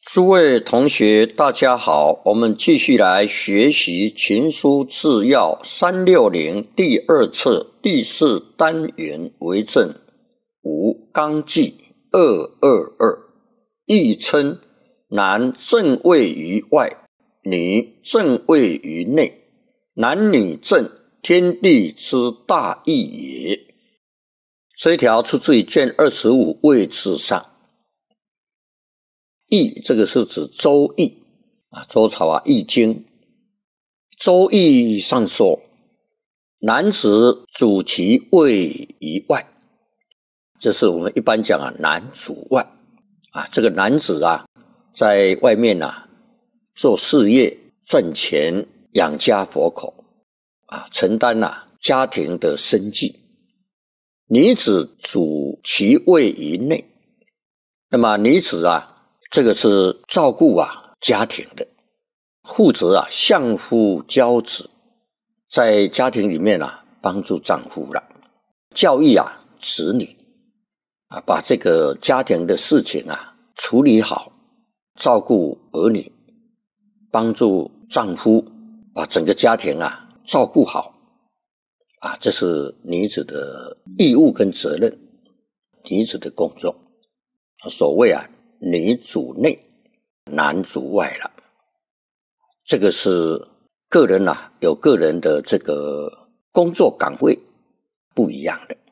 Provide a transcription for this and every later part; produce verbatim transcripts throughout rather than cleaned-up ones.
诸位同学大家好，我们继续来学习群书治要三六零第二册第四单元为正五纲纪二二二，亦称男正位于外，女正位于内，男女正，天地之大义也。这一条出自于卷二十五位之上。易这个是指周易啊，周朝啊易经。周易上说，男子主其位于外，这是我们一般讲啊男主外啊，这个男子啊在外面啊做事业赚钱养家活口啊，承担啊家庭的生计。女子主其位于内，那么女子啊这个是照顾啊家庭的，负责啊相夫教子，在家庭里面啊帮助丈夫了，教育啊子女啊，把这个家庭的事情啊处理好，照顾儿女，帮助丈夫把整个家庭啊照顾好啊，这是女子的义务跟责任，女子的工作。所谓啊女主内，男主外了。这个是个人啊，有个人的这个工作岗位不一样的。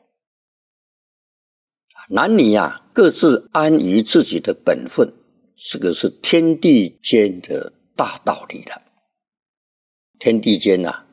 男女啊，各自安于自己的本分，这个是天地间的大道理了。天地间啊，